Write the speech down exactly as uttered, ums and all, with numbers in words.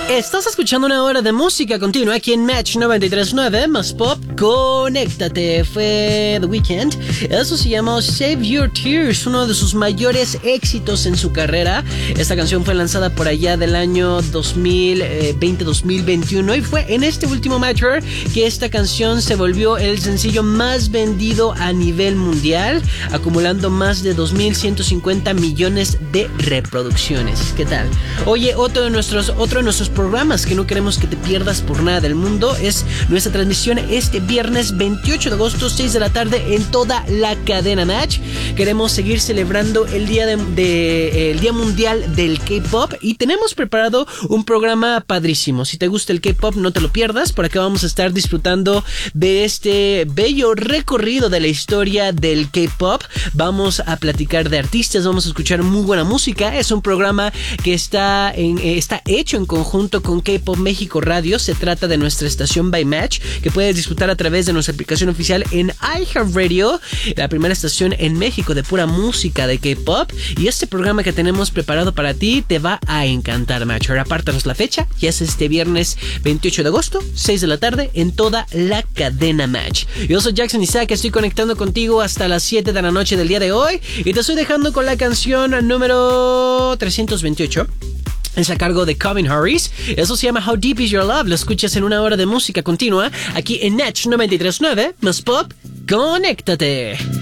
Estás escuchando una hora de música continua aquí en Match noventa y tres punto nueve más Pop. Conéctate, fue The Weeknd. Eso se llamó Save Your Tears, uno de sus mayores éxitos en su carrera. Esta canción fue lanzada por allá del año dos mil veinte dos mil veintiuno y fue en este último Match que esta canción se volvió el sencillo más vendido a nivel mundial, acumulando más de dos mil ciento cincuenta millones de reproducciones. ¿Qué tal? Oye, otro de nuestros, otro de nuestros programas que no queremos que te pierdas por nada del mundo es nuestra transmisión este viernes veintiocho de agosto, seis de la tarde, en toda la cadena Match. Queremos seguir celebrando el día de, de el Día Mundial del K-Pop y tenemos preparado un programa padrísimo. Si te gusta el K-Pop, no te lo pierdas. Por acá vamos a estar disfrutando de este bello recorrido de la historia del K-Pop. Vamos a platicar de artistas, vamos a escuchar muy buena música. Es un programa que está, en, eh, está hecho en conjunto con K-Pop México Radio. Se trata de nuestra estación By Match, que puedes disfrutar a través de nuestra aplicación oficial en iHeartRadio, la primera estación en México de pura música de K-Pop. Y este programa que tenemos preparado para ti te va a encantar, Match. Ahora apártanos la fecha, ya es este viernes veintiocho de agosto, seis de la tarde, en toda la cadena Match. Yo soy Jackson Isaac, estoy conectando contigo hasta las siete de la noche del día de hoy y te estoy dejando con la canción número trescientos veintiocho. Es a cargo de Calvin Harris. Eso se llama How Deep Is Your Love. Lo escuchas en una hora de música continua aquí en Match noventa y tres punto nueve más Pop. Conéctate.